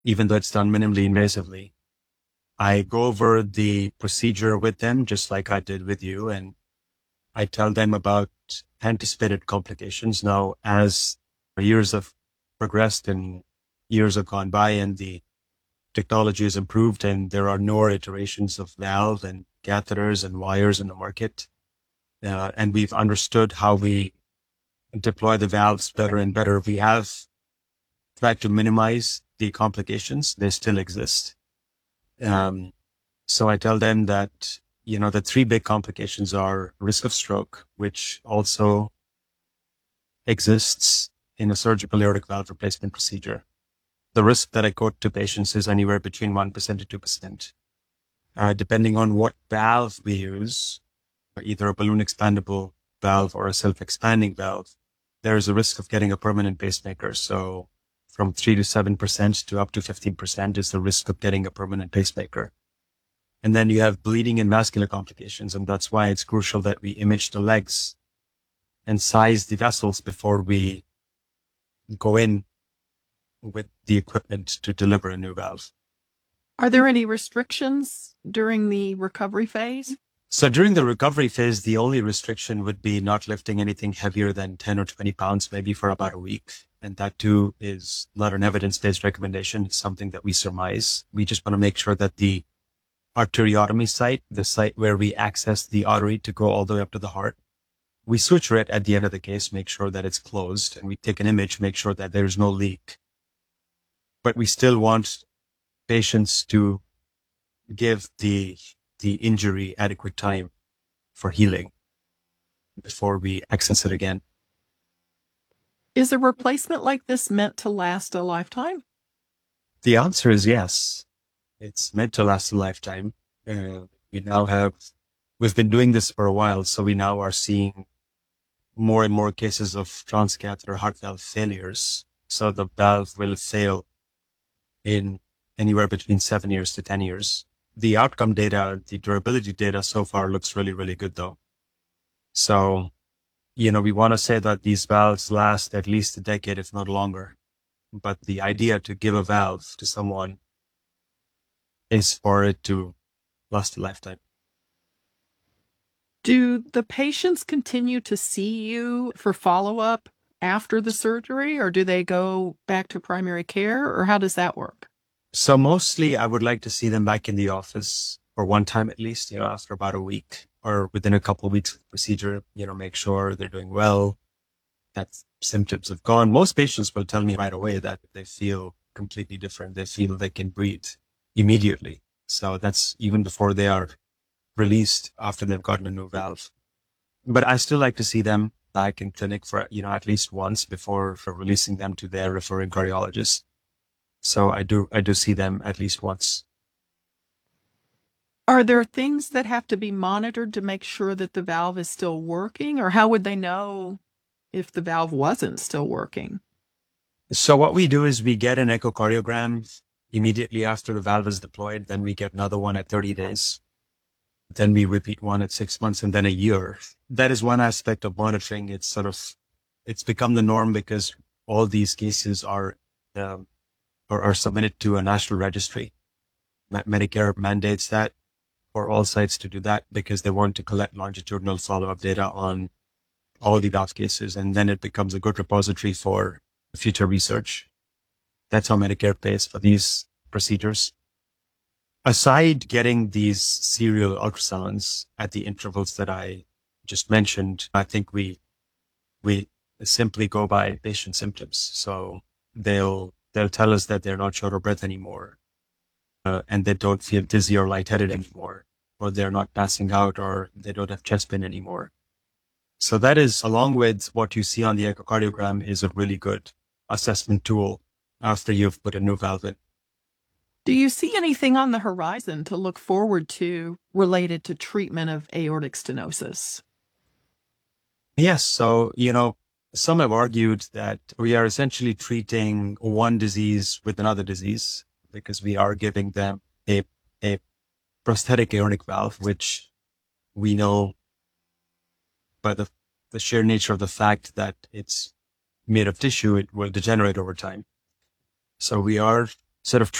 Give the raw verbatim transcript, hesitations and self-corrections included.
even though it's done minimally invasively. I go over the procedure with them, just like I did with you, and I tell them about anticipated complications. Now, as years have progressed and years have gone by and the technology has improved and there are newer iterations of valve and catheters and wires in the market, uh, and we've understood how we deploy the valves better and better, we have tried to minimize the complications. They still exist. Um, so I tell them that, you know, the three big complications are risk of stroke, which also exists in a surgical aortic valve replacement procedure. The risk that I quote to patients is anywhere between one percent to two percent. Uh, depending on what valve we use, either a balloon expandable valve or a self-expanding valve, there is a risk of getting a permanent pacemaker. So from three to seven percent to up to fifteen percent is the risk of getting a permanent pacemaker. And then you have bleeding and vascular complications. And that's why it's crucial that we image the legs and size the vessels before we go in with the equipment to deliver a new valve. Are there any restrictions during the recovery phase? So during the recovery phase, the only restriction would be not lifting anything heavier than ten or twenty pounds, maybe for about a week. And that too is not an evidence-based recommendation. It's something that we surmise. We just want to make sure that the arteriotomy site, the site where we access the artery to go all the way up to the heart, we suture it at the end of the case, make sure that it's closed, and we take an image, make sure that there's no leak. But we still want patients to give the the injury adequate time for healing before we access it again. Is a replacement like this meant to last a lifetime? The answer is yes. It's meant to last a lifetime. Uh, we now have, we've been doing this for a while, so we now are seeing more and more cases of transcatheter heart valve failures. So the valve will fail in anywhere between seven years to ten years. The outcome data, the durability data so far looks really, really good though. So, you know, we want to say that these valves last at least a decade, if not longer. But the idea to give a valve to someone is for it to last a lifetime. Do the patients continue to see you for follow-up after the surgery, or do they go back to primary care, or how does that work? So mostly I would like to see them back in the office for one time at least, you know, after about a week or within a couple of weeks of the procedure, you know, make sure they're doing well, that symptoms have gone. Most patients will tell me right away that they feel completely different. They feel they can breathe immediately. So that's even before they are released after they've gotten a new valve. But I still like to see them back in clinic for, you know, at least once before for releasing them to their referring cardiologist. So I do, I do see them at least once. Are there things that have to be monitored to make sure that the valve is still working, or how would they know if the valve wasn't still working? So what we do is we get an echocardiogram immediately after the valve is deployed. Then we get another one at thirty days. Then we repeat one at six months and then a year. That is one aspect of monitoring. It's sort of, it's become the norm because all these cases are, um, or are submitted to a national registry. Medicare mandates that for all sites to do that because they want to collect longitudinal follow-up data on all the valve cases. And then it becomes a good repository for future research. That's how Medicare pays for these procedures. Aside getting these serial ultrasounds at the intervals that I just mentioned, I think we, we simply go by patient symptoms. So they'll, they'll tell us that they're not short of breath anymore. Uh, and they don't feel dizzy or lightheaded anymore, or they're not passing out, or they don't have chest pain anymore. So that is, along with what you see on the echocardiogram, is a really good assessment tool after you've put a new valve in. Do you see anything on the horizon to look forward to related to treatment of aortic stenosis? Yes. So, you know, some have argued that we are essentially treating one disease with another disease because we are giving them a, a prosthetic aortic valve, which we know by the, the sheer nature of the fact that it's made of tissue, it will degenerate over time. So we are sort of